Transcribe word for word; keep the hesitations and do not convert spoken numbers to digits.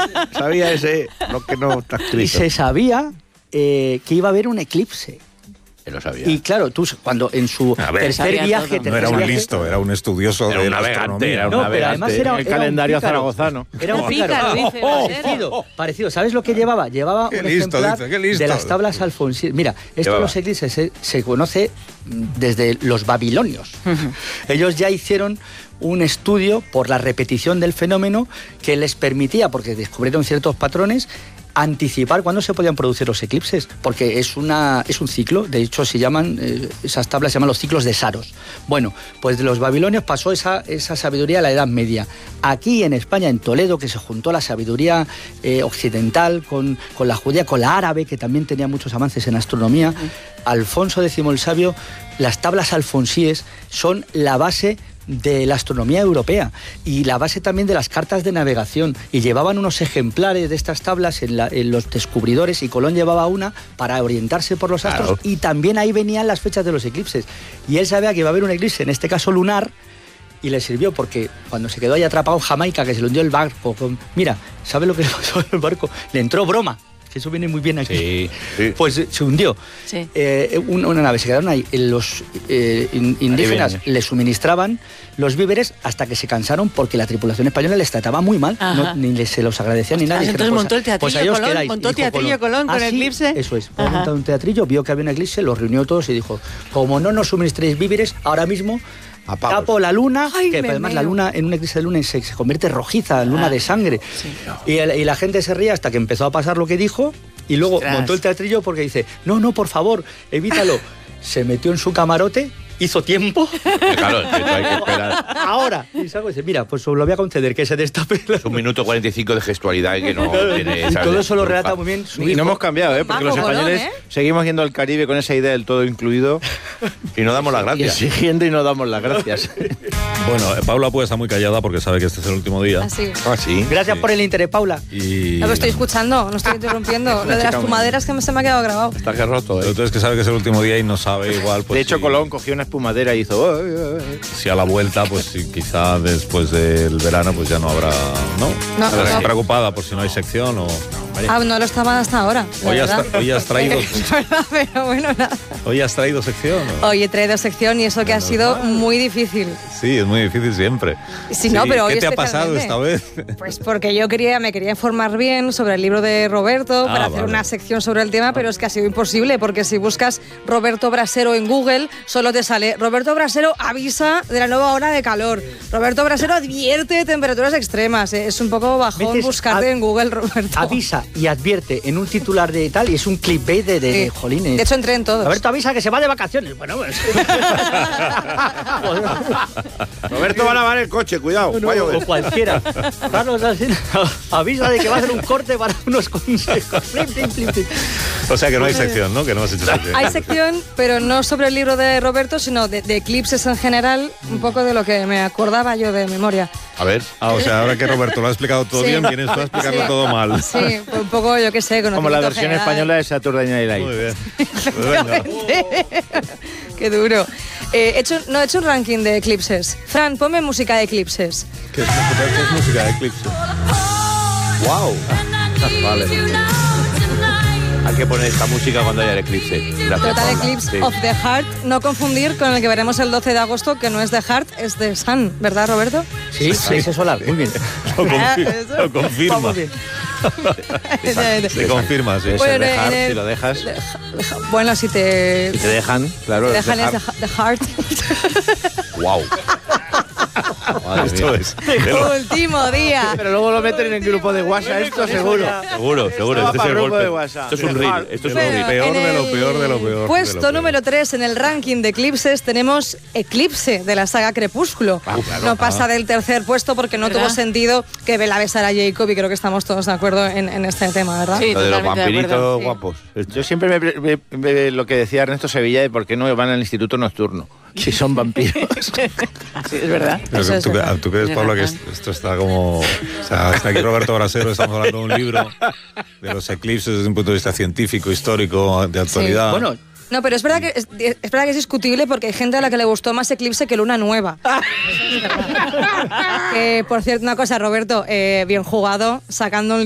sabía ese, lo que no está escrito. Y se sabía eh, que iba a haber un eclipse. Lo sabía. Y claro, tú cuando en su A ver, tercer viaje... No tercer era un viaje, listo, era un estudioso Era de un la navegante, astronomía. era un No, pero además navegante. era, El era calendario un pícaro. zaragozano. Era un Pícaro, pícaro. dice, Oh, Brasero. parecido, parecido. ¿Sabes lo que llevaba? Llevaba Qué un listo, ejemplar dice, qué listo. de las tablas alfonsíes. Mira, esto de Llevaba. los eclipses se, se conoce desde los babilonios. Ellos ya hicieron un estudio por la repetición del fenómeno que les permitía, porque descubrieron ciertos patrones, anticipar cuándo se podían producir los eclipses, porque es una es un ciclo. De hecho, se llaman eh, esas tablas se llaman los ciclos de Saros. Bueno, pues de los babilonios pasó esa, esa sabiduría a la Edad Media. Aquí en España, en Toledo, que se juntó la sabiduría eh, occidental con, con la judía, con la árabe, que también tenía muchos avances en astronomía, Alfonso X el Sabio, las tablas alfonsíes son la base de la astronomía europea y la base también de las cartas de navegación, y llevaban unos ejemplares de estas tablas en, la, en los descubridores, y Colón llevaba una para orientarse por los astros, Claro. y también ahí venían las fechas de los eclipses, y él sabía que iba a haber un eclipse, en este caso lunar, y le sirvió porque cuando se quedó ahí atrapado en Jamaica, que se le hundió el barco, con, mira, ¿sabes lo que le pasó al barco? Le entró broma, que eso viene muy bien aquí. Sí, sí. Pues eh, se hundió. Sí. Eh, una, una nave, se quedaron ahí. Los eh, in- indígenas viene. le suministraban los víveres hasta que se cansaron, porque la tripulación española les trataba muy mal. Ajá. No, ni les, se los agradecía ni Ostras, nada. entonces Dijeron, montó el teatrillo pues ahí os Colón, quedáis. montó Dijo teatrillo Colón con "Ah, sí". eclipse. Eso es. Fue Ajá. montado un teatrillo, vio que había un eclipse, los reunió todos y dijo, como no nos suministréis víveres, ahora mismo A pavos. tapo la luna, Ay, que me además la meo. luna en un eclipse de luna se, se convierte rojiza, luna Ah, de sangre. sí. Y, el- y la gente se ría hasta que empezó a pasar lo que dijo, y luego Ostras. montó el teatrillo porque dice, no, no, por favor, evítalo. Se metió en su camarote, hizo tiempo. Claro, es que hay que esperar. Ahora. Y salgo y dice, mira, pues os lo voy a conceder, que se destape la... Es un minuto cuarenta y cinco de gestualidad que no tiene... Y ¿sabes? todo eso lo relata muy bien su Y hijo. no hemos cambiado, ¿eh? Porque Mago los españoles Colón, ¿eh? seguimos yendo al Caribe con esa idea del todo incluido Y no damos las y gracias. exigiendo y no damos las gracias. Bueno, eh, Paula puede estar muy callada porque sabe que este es el último día. Así. Ah, sí. Gracias Sí. por el interés, Paula. Y... No, pero estoy escuchando, no estoy interrumpiendo. Lo de las chica muy- fumaderas que me- se me ha quedado grabado. Está que roto, ¿eh? Entonces que sabe que es el último día y no sabe igual, pues de hecho, si, Colón cogió una espumadera y hizo... "Oh, oh, oh". si a la vuelta, pues si quizá después del verano, pues ya no habrá, ¿no? No, Estarás no. preocupada por si no hay sección o... Ah, no lo estaba hasta ahora. la Hoy has, verdad. tra- hoy has traído, Es verdad, pero bueno, nada. hoy has traído sección. ¿o? Hoy he traído sección y eso que ha sido muy difícil. Sí, es muy difícil siempre. Sí, no, pero hoy ¿Qué te ha pasado esta vez? Pues porque yo quería, me quería informar bien sobre el libro de Roberto Ah, para hacer vale. una sección sobre el tema, pero es que ha sido imposible porque si buscas Roberto Brasero en Google solo te sale Roberto Brasero avisa de la nueva ola de calor. Roberto Brasero advierte de temperaturas extremas. Eh, Es un poco bajón Metes buscarte a- en Google, Roberto. Avisa y advierte en un titular de tal, y es un clickbait de, de, Sí. de jolines. De hecho, entré en todos. Roberto avisa que se va de vacaciones. Bueno, pues... Roberto va a lavar el coche, cuidado. No, vaya a o ver. cualquiera. Carlos Alsina avisa de que va a hacer un corte para unos consejos. Plim, plim, plim, plim. O sea que no hay sección, ¿no? Que no has hecho sección. Hay sección, pero no sobre el libro de Roberto, sino de, de eclipses en general, un poco de lo que me acordaba yo de memoria. A ver. Ah, o sea, ahora que Roberto lo ha explicado todo Sí. bien, vienes tú a explicarlo Sí. todo mal. Sí, fue un poco, yo qué sé, Como la conocimiento versión general. española de Saturday Night Live. Muy bien. Pues venga. Qué duro. Eh, he hecho, no he hecho un ranking de eclipses. Fran, ponme música de eclipses. ¿Qué es, qué es música de eclipse? Wow. Vale. Hay que poner esta música cuando haya el eclipse. Gracias, Total Paula. Eclipse Sí. of the Heart. No confundir con el que veremos el doce de agosto, que no es de Heart, es de Sun, ¿verdad, Roberto? Sí, sí, ese solar. Muy bien. Lo, Ah, confi- eso. lo confirma. Vamos bien. Se confirma, sí. Puede Bueno, ser dejar, en el- si lo dejas. Bueno, si te, Si te dejan, claro. te dejan dejar. es de, de Heart. Wow. Madre Esto mía. es. Último día. Pero luego lo meten en el grupo de WhatsApp, esto seguro. Seguro, seguro. Estaba Este es para el grupo golpe. de WhatsApp. Esto es un reel. Esto es un Bueno, reel. peor en de lo el peor de lo peor de Puesto lo peor. número tres en el ranking de eclipses tenemos Eclipse de la saga Crepúsculo. Ah, claro. No pasa del tercer puesto porque no ¿Verdad? tuvo sentido que Bella besara a Jacob, y creo que estamos todos de acuerdo en, en este tema, ¿verdad? Sí. Lo de los totalmente de vampiritos acuerdo, sí. guapos. Yo siempre me, me- me- lo que decía Ernesto Sevilla de por qué no van al instituto nocturno, si son vampiros. Sí, es verdad. Pero Eso es ¿Tú, verdad. ¿Tú crees, Tienes Pablo, que razón. es- esto está como... O sea, está aquí Roberto Brasero, estamos hablando de un libro de los eclipses desde un punto de vista científico, histórico, de actualidad. Bueno, No, pero es verdad, que es, es verdad que es discutible porque hay gente a la que le gustó más Eclipse que Luna Nueva. Que, por cierto, una cosa, Roberto, eh, bien jugado, sacando un